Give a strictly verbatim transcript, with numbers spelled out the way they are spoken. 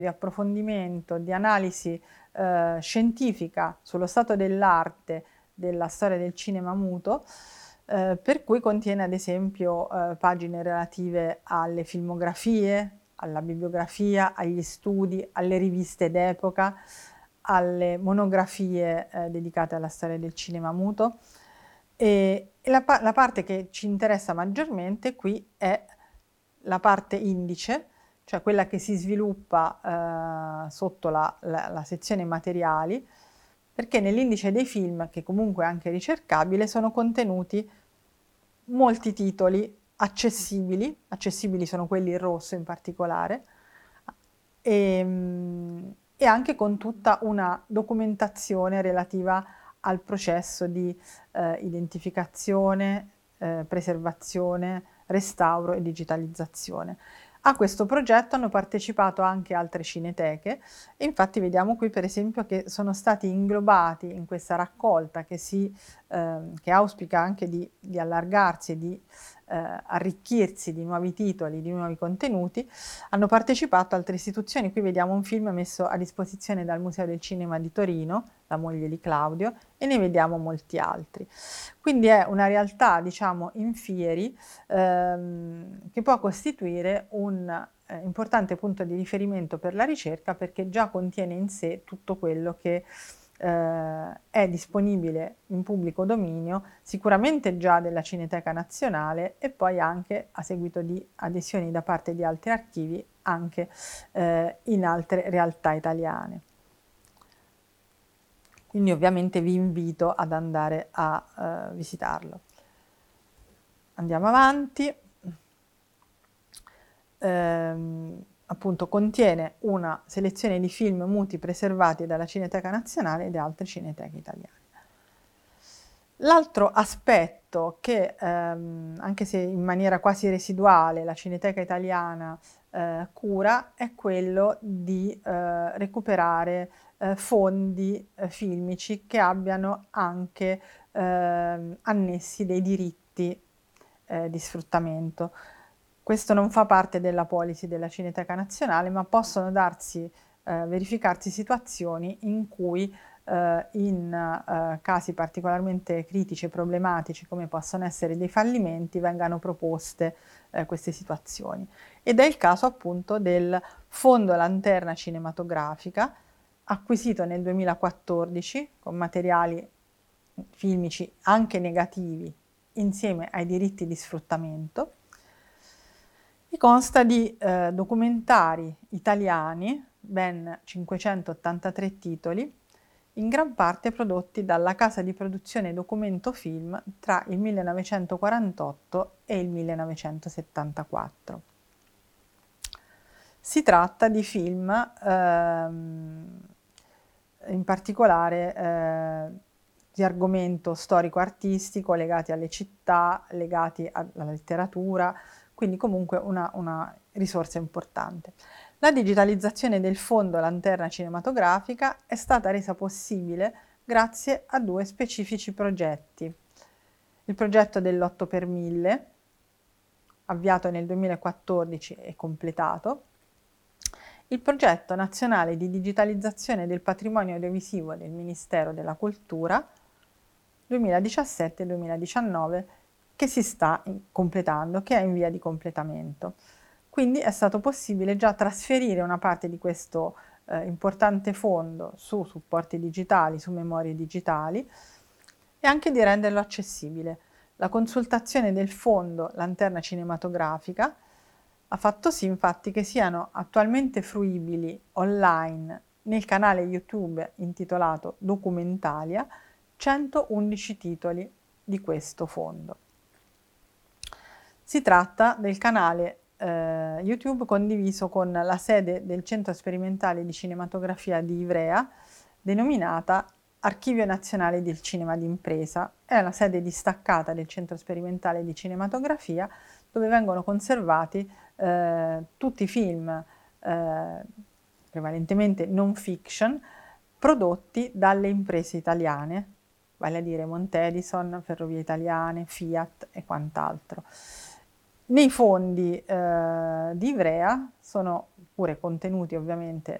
di approfondimento, di analisi eh, scientifica sullo stato dell'arte della storia del cinema muto, eh, per cui contiene ad esempio eh, pagine relative alle filmografie, alla bibliografia, agli studi, alle riviste d'epoca, alle monografie eh, dedicate alla storia del cinema muto. E, e la, pa- la parte che ci interessa maggiormente qui è la parte indice, cioè quella che si sviluppa eh, sotto la, la, la sezione materiali, perché nell'indice dei film, che comunque è anche ricercabile, sono contenuti molti titoli accessibili, accessibili sono quelli in rosso in particolare, e, e anche con tutta una documentazione relativa al processo di eh, identificazione, eh, preservazione, restauro e digitalizzazione. A questo progetto hanno partecipato anche altre cineteche e infatti vediamo qui per esempio che sono stati inglobati in questa raccolta che, si, eh, che auspica anche di, di allargarsi e di eh, arricchirsi di nuovi titoli, di nuovi contenuti. Hanno partecipato altre istituzioni, qui vediamo un film messo a disposizione dal Museo del Cinema di Torino, La moglie di Claudio, e ne vediamo molti altri. Quindi è una realtà, diciamo, in fieri, ehm, che può costituire un eh, importante punto di riferimento per la ricerca perché già contiene in sé tutto quello che eh, è disponibile in pubblico dominio, sicuramente già della Cineteca Nazionale e poi anche a seguito di adesioni da parte di altri archivi anche eh, in altre realtà italiane. Quindi ovviamente vi invito ad andare a uh, visitarlo. Andiamo avanti. Ehm, appunto contiene una selezione di film muti preservati dalla Cineteca Nazionale e da altre cineteche italiane. L'altro aspetto che, ehm, anche se in maniera quasi residuale, la Cineteca Italiana eh, cura è quello di eh, recuperare eh, fondi eh, filmici che abbiano anche ehm, annessi dei diritti eh, di sfruttamento. Questo non fa parte della policy della Cineteca Nazionale, ma possono darsi, eh, verificarsi situazioni in cui eh, in eh, casi particolarmente critici e problematici, come possono essere dei fallimenti, vengano proposte eh, queste situazioni. Ed è il caso appunto del Fondo Lanterna Cinematografica, acquisito nel duemilaquattordici con materiali filmici anche negativi insieme ai diritti di sfruttamento, e consta di eh, documentari italiani, ben cinquecentottantatré titoli, in gran parte prodotti dalla casa di produzione Documento Film tra il millenovecentoquarantotto e il millenovecentosettantaquattro. Si tratta di film, ehm, in particolare eh, di argomento storico-artistico, legati alle città, legati alla letteratura, quindi comunque una, una risorsa importante. La digitalizzazione del fondo Lanterna Cinematografica è stata resa possibile grazie a due specifici progetti. Il progetto dell'otto per mille, avviato nel duemilaquattordici e completato, il progetto nazionale di digitalizzazione del patrimonio audiovisivo del Ministero della Cultura duemiladiciassette duemiladiciannove che si sta completando, che è in via di completamento. Quindi è stato possibile già trasferire una parte di questo eh, importante fondo su supporti digitali, su memorie digitali e anche di renderlo accessibile. La consultazione del fondo Lanterna Cinematografica ha fatto sì infatti che siano attualmente fruibili online nel canale YouTube intitolato Documentalia centoundici titoli di questo fondo. Si tratta del canale eh, YouTube condiviso con la sede del Centro Sperimentale di Cinematografia di Ivrea, denominata Archivio Nazionale del Cinema d'Impresa. È la sede distaccata del Centro Sperimentale di Cinematografia dove vengono conservati eh, tutti i film, eh, prevalentemente non fiction, prodotti dalle imprese italiane, vale a dire Montedison, Ferrovie Italiane, Fiat e quant'altro. Nei fondi eh, di Ivrea sono pure contenuti ovviamente